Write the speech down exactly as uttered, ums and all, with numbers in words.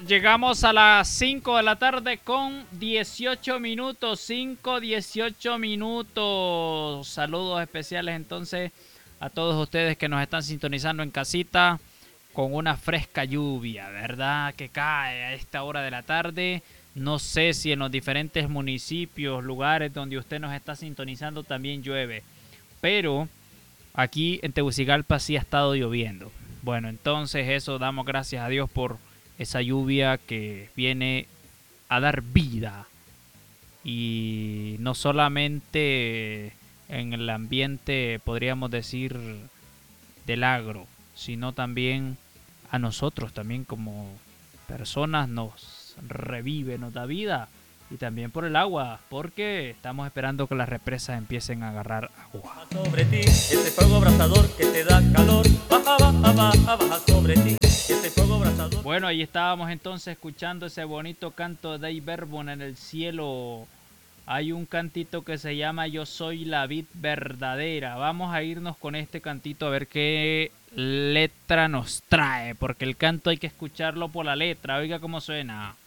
Llegamos a las cinco de la tarde con dieciocho minutos, cinco, dieciocho minutos. Saludos especiales entonces a todos ustedes que nos están sintonizando en casita con una fresca lluvia, ¿verdad? Que cae a esta hora de la tarde. No sé si en los diferentes municipios, lugares donde usted nos está sintonizando también llueve, pero aquí en Tegucigalpa sí ha estado lloviendo. Bueno, entonces eso damos gracias a Dios por esa lluvia que viene a dar vida. Y no solamente en el ambiente, podríamos decir, del agro, sino también a nosotros, también como personas nos revive, nos da vida. Y también por el agua, porque estamos esperando que las represas empiecen a agarrar agua. Sobre ti, ese fuego abrasador que te da calor, baja, baja, baja, baja sobre ti, ese fuego abrasador. Bueno, ahí estábamos entonces escuchando ese bonito canto de Dave Verbon en el cielo. Hay un cantito que se llama Yo soy la vid verdadera. Vamos a irnos con este cantito a ver qué letra nos trae, porque el canto hay que escucharlo por la letra. Oiga cómo suena.